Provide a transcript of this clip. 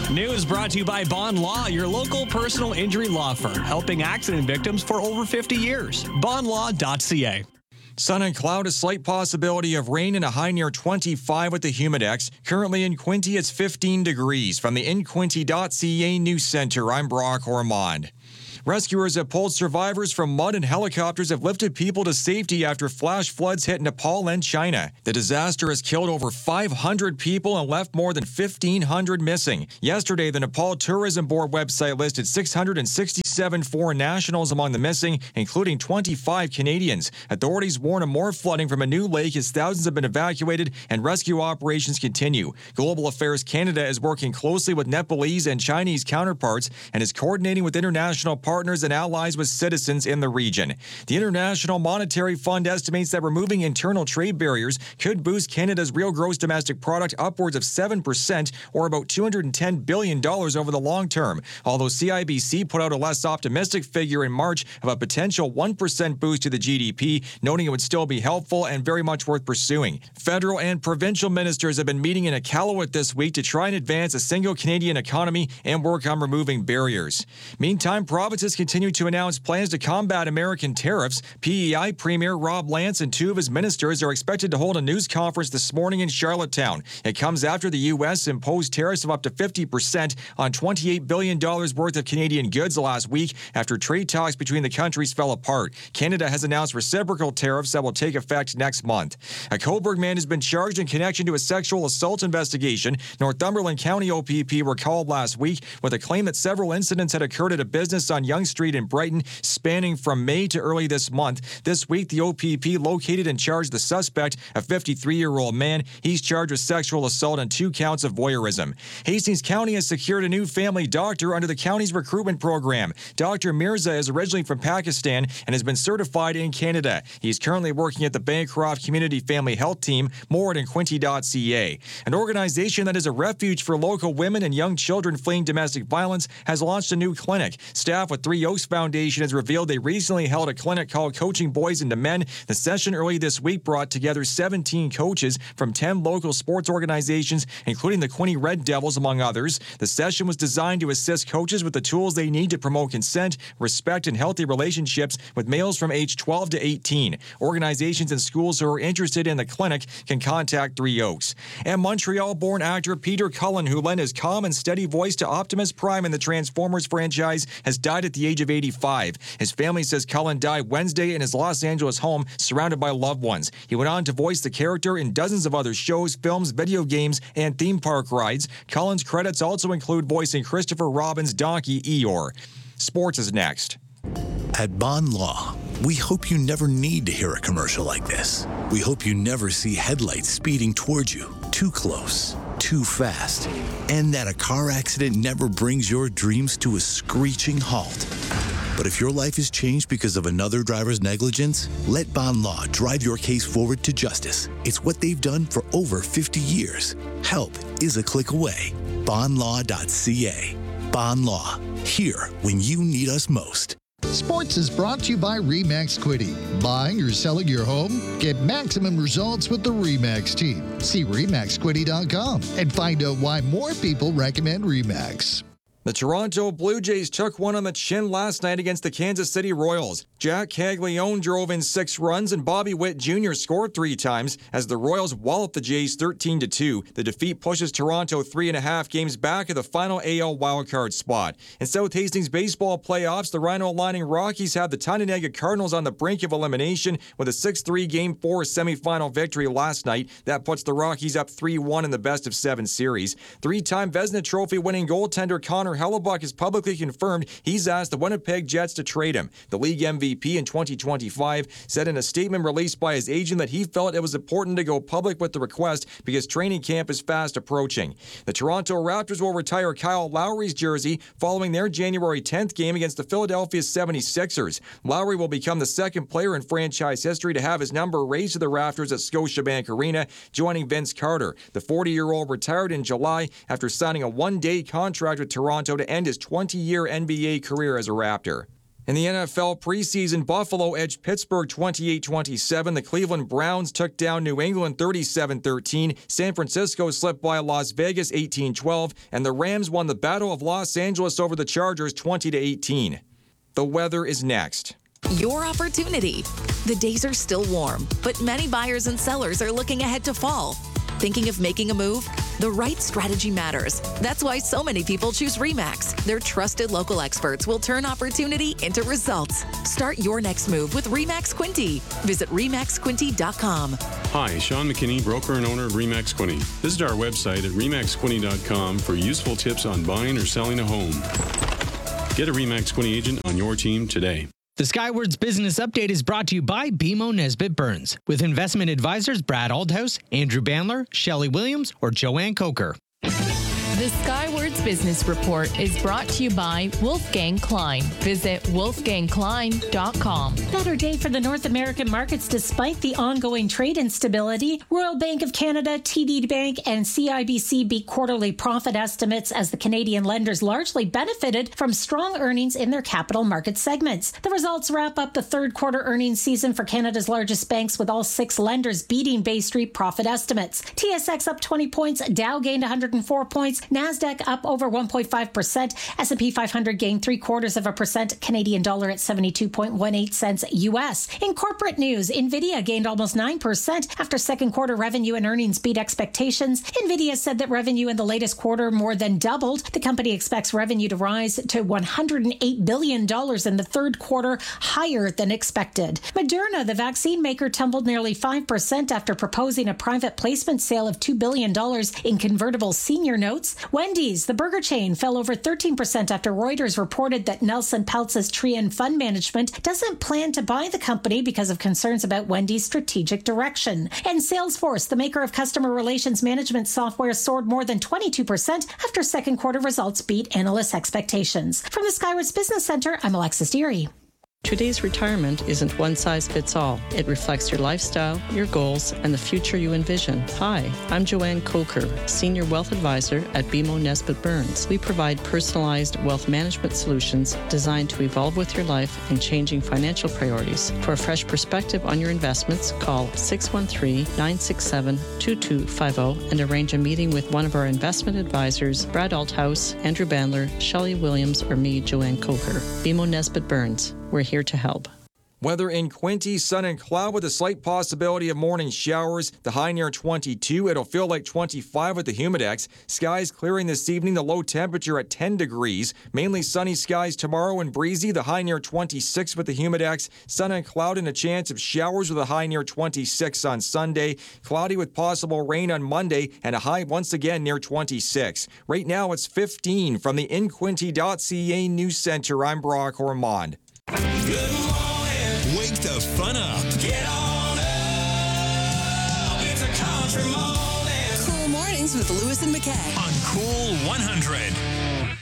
News brought to you by Bond Law, your local personal injury law firm, helping accident victims for over 50 years. Bondlaw.ca. Sun and cloud, a slight possibility of rain and a high near 25 with the humidex. Currently in Quinte, it's 15 degrees. From the InQuinte.ca News Center, I'm Brock Ormond. Rescuers have pulled survivors from mud and helicopters have lifted people to safety after flash floods hit Nepal and China. The disaster has killed over 500 people and left more than 1,500 missing. Yesterday, the Nepal Tourism Board website listed 667 foreign nationals among the missing, including 25 Canadians. Authorities warn of more flooding from a new lake as thousands have been evacuated and rescue operations continue. Global Affairs Canada is working closely with Nepalese and Chinese counterparts and is coordinating with international partners and allies with citizens in the region. The International Monetary Fund estimates that removing internal trade barriers could boost Canada's real gross domestic product upwards of 7%, or about $210 billion over the long term, although CIBC put out a less optimistic figure in March of a potential 1% boost to the GDP, noting it would still be helpful and very much worth pursuing. Federal and provincial ministers have been meeting in Iqaluit this week to try and advance a single Canadian economy and work on removing barriers. Meantime, provinces continue to announce plans to combat American tariffs. PEI Premier Rob Lance and two of his ministers are expected to hold a news conference this morning in Charlottetown. It comes after the U.S. imposed tariffs of up to 50% on $28 billion worth of Canadian goods last week after trade talks between the countries fell apart. Canada has announced reciprocal tariffs that will take effect next month. A Cobourg man has been charged in connection to a sexual assault investigation. Northumberland County OPP were called last week with a claim that several incidents had occurred at a business on Yonge Street in Brighton, spanning from May to early this month. This week, the OPP located and charged the suspect, a 53-year-old man. He's charged with sexual assault and 2 counts of voyeurism. Hastings County has secured a new family doctor under the county's recruitment program. Dr. Mirza is originally from Pakistan and has been certified in Canada. He's currently working at the Bancroft Community Family Health Team, more at Quinte.ca. An organization that is a refuge for local women and young children fleeing domestic violence has launched a new clinic. Staff with Three Oaks Foundation has revealed they recently held a clinic called Coaching Boys into Men. The session early this week brought together 17 coaches from 10 local sports organizations, including the Quinte Red Devils, among others. The session was designed to assist coaches with the tools they need to promote consent, respect, and healthy relationships with males from age 12 to 18. Organizations and schools who are interested in the clinic can contact Three Oaks. And Montreal-born actor Peter Cullen, who lent his calm and steady voice to Optimus Prime in the Transformers franchise, has died at the age of 85. His family says Cullen died Wednesday in his Los Angeles home, surrounded by loved ones. He went on to voice the character in dozens of other shows, films, video games, and theme park rides. Cullen's credits also include voicing Christopher Robin's donkey Eeyore. Sports is next. At Bond Law, we hope you never need to hear a commercial like this. We hope you never see headlights speeding towards you, too close, too fast, and that a car accident never brings your dreams to a screeching halt. But if your life is changed because of another driver's negligence, let Bond Law drive your case forward to justice. It's what they've done for over 50 years. Help is a click away. Bondlaw.ca. Bond Law, here when you need us most. Sports is brought to you by RE/MAX Quinte. Buying or selling your home? Get maximum results with the RE/MAX team. See REMAXQuinte.com and find out why more people recommend RE/MAX. The Toronto Blue Jays took one on the chin last night against the Kansas City Royals. Jack Caglione drove in 6 runs and Bobby Witt Jr. scored 3 times as the Royals walloped the Jays 13-2. The defeat pushes Toronto 3.5 games back of the final AL wildcard spot. In South Hastings baseball playoffs, the Rhino-lining Rockies have the Tyndall Cardinals on the brink of elimination with a 6-3 Game 4 semifinal victory last night. That puts the Rockies up 3-1 in the best-of-7 series. 3-time Vezina Trophy winning goaltender Connor Hellebuck has publicly confirmed he's asked the Winnipeg Jets to trade him. The league MVP in 2025 said in a statement released by his agent that he felt it was important to go public with the request because training camp is fast approaching. The Toronto Raptors will retire Kyle Lowry's jersey following their January 10th game against the Philadelphia 76ers. Lowry will become the second player in franchise history to have his number raised to the rafters at Scotiabank Arena, joining Vince Carter. The 40-year-old retired in July after signing a one-day contract with Toronto to end his 20-year NBA career as a Raptor. In the NFL preseason, Buffalo edged Pittsburgh 28-27. The Cleveland Browns took down New England 37-13. San Francisco slipped by Las Vegas 18-12. And the Rams won the Battle of Los Angeles over the Chargers 20-18. The weather is next. Your opportunity. The days are still warm, but many buyers and sellers are looking ahead to fall. Thinking of making a move? The right strategy matters. That's why so many people choose RE/MAX. Their trusted local experts will turn opportunity into results. Start your next move with RE/MAX Quinte. Visit REMAXQuinte.com. Hi, Sean McKinney, broker and owner of RE/MAX Quinte. Visit our website at REMAXQuinte.com for useful tips on buying or selling a home. Get a RE/MAX Quinte agent on your team today. The Skywards Business Update is brought to you by BMO Nesbitt Burns, with investment advisors Brad Althouse, Andrew Bandler, Shelley Williams, or Joanne Coker. The Skywards Business Report is brought to you by Wolfgang Klein. Visit wolfgangklein.com. Better day for the North American markets despite the ongoing trade instability. Royal Bank of Canada, TD Bank, and CIBC beat quarterly profit estimates as the Canadian lenders largely benefited from strong earnings in their capital market segments. The results wrap up the third quarter earnings season for Canada's largest banks, with all 6 lenders beating Bay Street profit estimates. TSX up 20 points, Dow gained 104 points, NASDAQ up over 1.5%, S&P 500 gained 0.75%, Canadian dollar at 72.18 cents US. In corporate news, NVIDIA gained almost 9% after second quarter revenue and earnings beat expectations. NVIDIA said that revenue in the latest quarter more than doubled. The company expects revenue to rise to $108 billion in the third quarter, higher than expected. Moderna, the vaccine maker, tumbled nearly 5% after proposing a private placement sale of $2 billion in convertible senior notes. Wendy's, the burger chain, fell over 13% after Reuters reported that Nelson Peltz's Trian Fund Management doesn't plan to buy the company because of concerns about Wendy's strategic direction. And Salesforce, the maker of customer relations management software, soared more than 22% after second quarter results beat analysts' expectations. From the Skywards Business Center, I'm Alexis Deary. Today's retirement isn't one size fits all. It reflects your lifestyle, your goals, and the future you envision. Hi, I'm Joanne Coker, Senior Wealth Advisor at BMO Nesbitt Burns. We provide personalized wealth management solutions designed to evolve with your life and changing financial priorities. For a fresh perspective on your investments, call 613-967-2250 and arrange a meeting with one of our investment advisors, Brad Althouse, Andrew Bandler, Shelley Williams, or me, Joanne Coker. BMO Nesbitt Burns. We're here to help. Weather in Quinte, sun and cloud with a slight possibility of morning showers. The high near 22. It'll feel like 25 with the humidex. Skies clearing this evening, the low temperature at 10 degrees. Mainly sunny skies tomorrow and breezy. The high near 26 with the humidex. Sun and cloud and a chance of showers with a high near 26 on Sunday. Cloudy with possible rain on Monday and a high once again near 26. Right now it's 15. From the InQuinte.ca News Center, I'm Brock Ormond. Good morning. Wake the fun up. Get on up. It's a country morning. Cool mornings with Lewis and McKay. On Cool 100.